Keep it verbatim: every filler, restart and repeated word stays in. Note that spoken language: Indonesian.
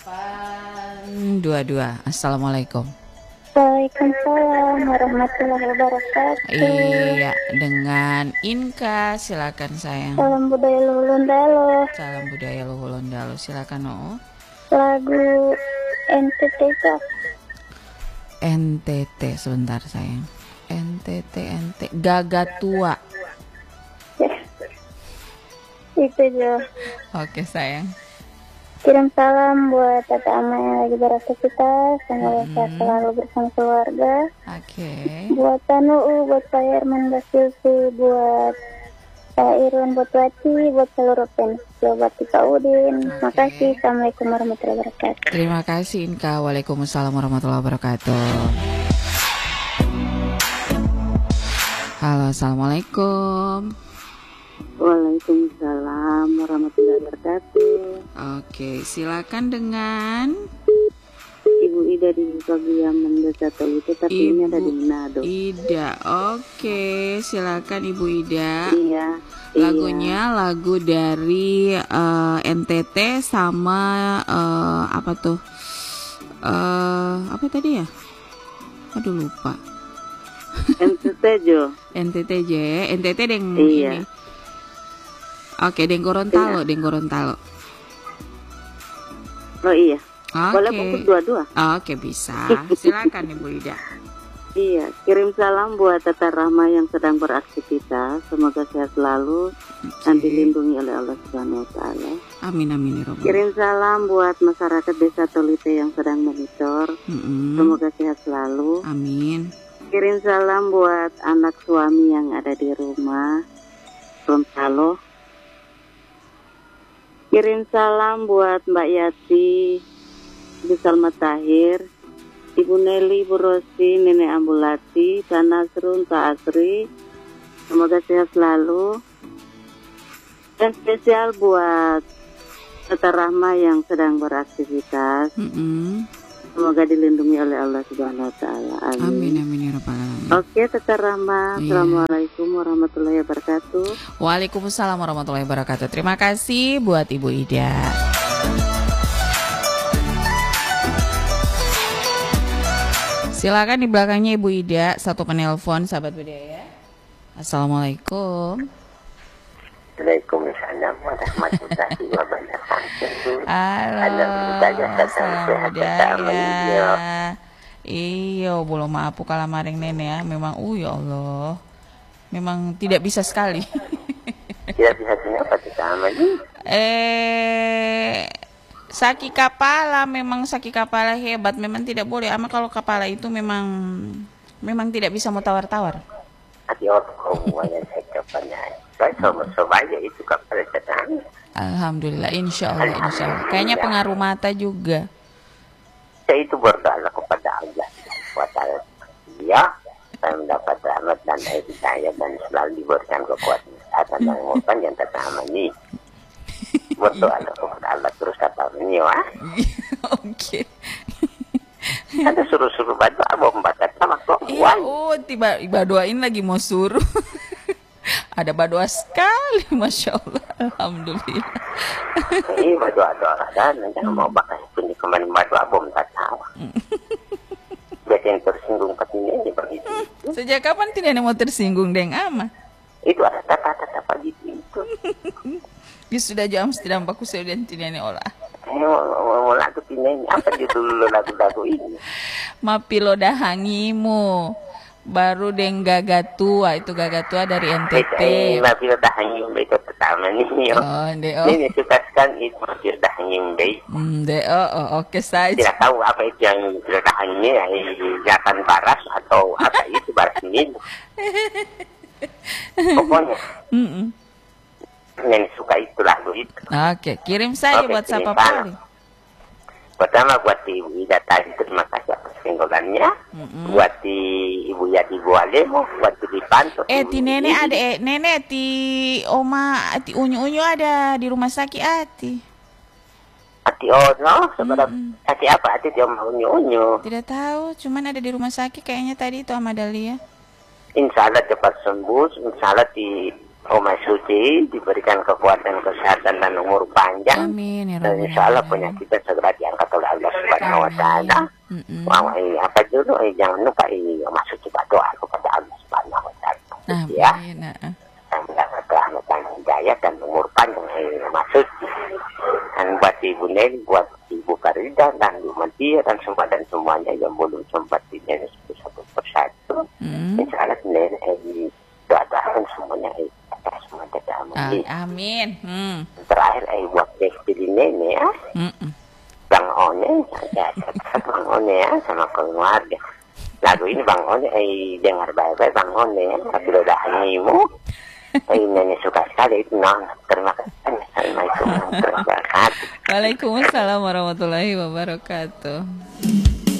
delapan dua dua. Assalamualaikum. Waalaikumsalam warahmatullahi wabarakatuh. Iya, dengan Inka, silakan sayang. Salam budaya Luhulundalo. Salam budaya Luhulundalo, silakan oh. Lagu N T T kah? N T T sebentar sayang. N T T N T Gagatua. Ya. Itu Jo. Oke sayang. Kirim salam buat Tata Ama yang lagi beraktivitas, semoga sehat Hmm. selalu bersama keluarga. Oke. Buat Tanu, buat Pak Herman Basilsi, buat Pak Irwan, buat Wati, buat seluruh fans, buat Pak Udin. Terima Oke. kasih. Assalamualaikum warahmatullahi wabarakatuh. Terima kasih Inka. Waalaikumsalam warahmatullahi wabarakatuh. Halo, assalamualaikum. Waalaikumsalam warahmatullahi wabarakatuh. Oke, silakan dengan Ibu Ida di Pagiaman Desa Tolute, tapi ini ada di Manado. Ida. Oke, silakan Ibu Ida. Iya. Lagunya lagu dari eh, N T T sama eh, apa tuh? Eh, apa tadi ya? Aduh lupa. N T T Jo. N T T J, N T T deng Iya. ini. Oke, deng Gorontalo, Iya. deng Gorontalo. Oh iya. Oke. Boleh fokus dua-dua. Oke, bisa. Silakan Ibu Ida. Iya. Kirim salam buat Tata Rahma yang sedang beraktivitas. Semoga sehat selalu dan dilindungi oleh Allah Subhanahu Wa Taala. Amin amin ya Rabbal. Kirim salam buat masyarakat Desa Tolute yang sedang monitor. Mm-mm. Semoga sehat selalu. Amin. Kirim salam buat anak suami yang ada di rumah Gorontalo. Kirim salam buat Mbak Yati, Ibu Salma Tahir, Ibu Nelly, Ibu Rosi, Nenek Ambulati, Pak Nasrun, Pak Asri. Semoga sehat selalu. Dan spesial buat Tata Rahma yang sedang beraktivitas. Mm-mm. Semoga dilindungi oleh Allah Subhanahu Wa Taala. Amin amin ya Rabbal alamin. Oke, Tata Rahma. Iya. Assalamualaikum warahmatullahi wabarakatuh. Waalaikumsalam warahmatullahi wabarakatuh. Terima kasih buat Ibu Ida. Silakan di belakangnya Ibu Ida, satu penelpon sahabat budaya. Assalamualaikum. Waalaikumsalam warahmatullahi wabarakatuh. Halo, Alhamdulillah, salam sehat budaya. Iyo, belum maaf kala maring nenek ya. Memang, uh ya Allah, memang tidak bisa sekali. Tidak bisa kenapa kita amali. eh, sakit kepala, memang sakit kepala hebat. Memang tidak boleh. Ama kalau kepala itu memang, memang tidak bisa mau tawar-tawar. Hati orang yang saya kepada saya coba-coba aja itu kapal catatan. Alhamdulillah, insya Allah, insya Allah. Kayaknya pengaruh mata juga. Saya itu berdoa kepada Allah. Wataala ya, saya mendapat rahmat dan hidayah dan selalu diberikan kekuatan kesehatan dan umpan yang tertamani. Berdoa kepada Allah terus kata ini wah. Oke. Ada suruh-suruh batu abang membaca sama kok. Iya, oh tiba tiba doain lagi mau suruh. Ada badoa sekali, masya Allah, alhamdulillah. Iya batu-batu dan jangan mau bakal pun di kemarin batu abang tak tahu. Biasa yang tersinggung katanya ini begitu. Sejak kapan tidak mau tersinggung deng ama? Itu ada kata-kata begitu itu. Ya sudah jam sedang baku sudah tidak olah. Eh, mau lagu ini apa judul lagu-lagu ini? Mapilo dahangimu. Baru deng Gagatua, itu Gagatua dari N T T. Ini mapil dahangin bay itu pertama nih. Oh, deo. Ini suka sekali itu mapil dahangin bay. Hmm, deo, oh, oke saja. Tidak tahu apa itu yang mapil dahangin, jangan baras atau apa itu baras ini. Pokoknya. Mm-mm. Yang suka itu lagu itu. Oke, kirim saja Oke, buat kirim siapa salam. paling. Pertama buat Ibu Ida tadi, terima kasih atas penggolannya. Mm-mm. Buat di Ibu Yati Bualemo, buat di Panto. Eh, ti nenek ada, eh, nenek ti oma, ti unyu-unyu ada di rumah sakit ati. Ati ono, sebenarnya ati apa? Ati dia mau unyu-unyu. Tidak tahu, cuman ada di rumah sakit kayaknya tadi itu sama Dahlia. Insya Allah cepat sembuh, insya Allah di Oma Suci diberikan kekuatan, kesehatan dan umur panjang. Amin ya Dan Rabbal insya Allah Alamin. penyakitnya segera diangkat oleh Allah Subhanahu Wa Taala. Mm-mm. Wah, eh, apa dulu? Eh, jangan lupa ini Oma Suci berdoa kepada Allah Subhanahu Wa Taala. Ya, Amin. Nah. dan mendapat rahmat dan hidayah dan umur panjang. Eh, Oma Suci. Dan buat Ibu Nelly, buat Ibu Farida dan Ibu Matia dan semua dan semuanya yang belum sempat dinyanyi satu persatu. Mm. Insya Allah Nelly eh, doakan semuanya eh, atas semua Ah, amin. amin. Hmm. Terakhir eh buat Destiny Nene ya, Mm-mm. Bang One, ya, Bang One ya sama keluarga. Lagu ini Bang One eh dengar baik-baik Bang One ya, tapi udah hanimu. Eh Nenek suka sekali itu non. Terima kasih. Assalamualaikum warahmatullahi wabarakatuh. Waalaikumsalam warahmatullahi wabarakatuh.